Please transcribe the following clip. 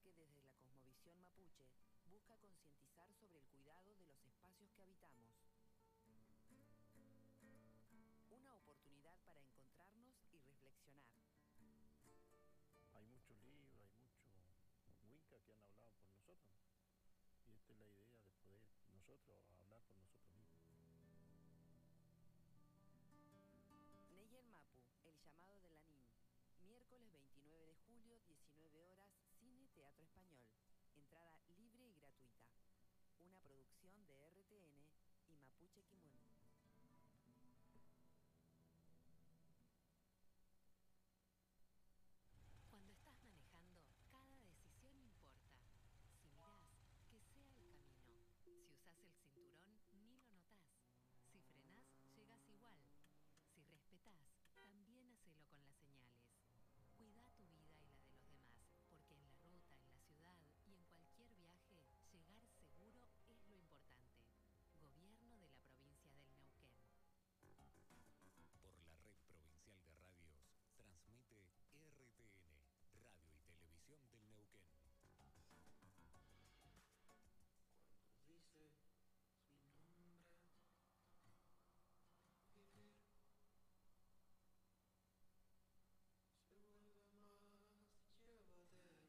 que desde la cosmovisión mapuche busca concientizar sobre el cuidado de los espacios que habitamos. Una oportunidad para encontrarnos y reflexionar. Hay muchos libros, hay muchos Winca que han hablado por nosotros. Y esta es la idea de poder nosotros hablar por nosotros mismos. Neyen Mapu, El llamado de Lanín. Miércoles 29 de julio, 19 horas, Cine Teatro Español. Entrada libre y gratuita. Una producción de RTN y Mapuche Kimun.